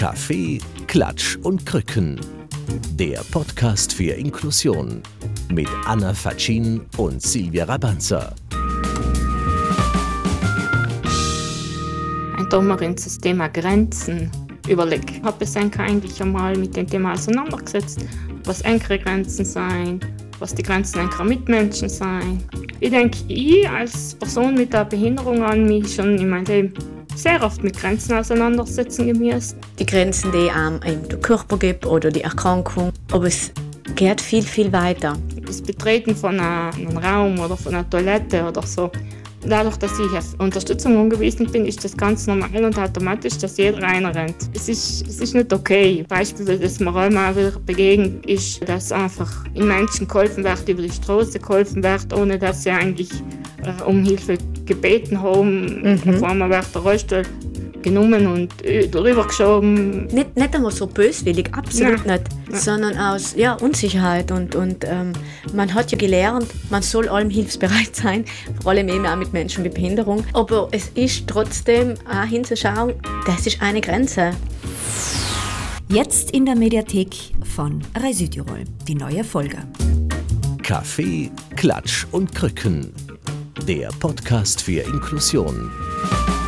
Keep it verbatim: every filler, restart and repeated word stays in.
Kaffee, Klatsch und Krücken. Der Podcast für Inklusion mit Anna Fatschin und Silvia Rabanza. Da haben wir uns das Thema Grenzen überlegt. Ich habe es eigentlich einmal mit dem Thema auseinandergesetzt, was enkere Grenzen sein, was die Grenzen einkerer Mitmenschen sein. Ich denke, ich als Person mit einer Behinderung an mich schon in meinem Leben sehr oft mit Grenzen auseinandersetzen gemusst. Die Grenzen, die einem der Körper gibt oder die Erkrankung, aber es geht viel, viel weiter. Das Betreten von einem Raum oder von einer Toilette oder so. Dadurch, dass ich auf Unterstützung angewiesen bin, ist das ganz normal und automatisch, dass jeder reinrennt. Es ist, es ist nicht okay. Beispiel, das mir auch mal wieder begegnet ist, dass einfach in Menschen geholfen wird, über die Straße geholfen wird, ohne dass sie eigentlich äh, um Hilfe gebeten haben. Mhm. Vor allem wird der Rollstuhl genommen und drüber geschoben. Nicht, nicht einmal so böswillig, absolut Nein. nicht, Nein. sondern aus ja, Unsicherheit. Und, und ähm, man hat ja gelernt, man soll allem hilfsbereit sein, vor allem eben auch mit Menschen mit Behinderung. Aber es ist trotzdem auch hinzuschauen, das ist eine Grenze. Jetzt in der Mediathek von Rai Südtirol, die neue Folge. Kaffee, Klatsch und Krücken. Der Podcast für Inklusion.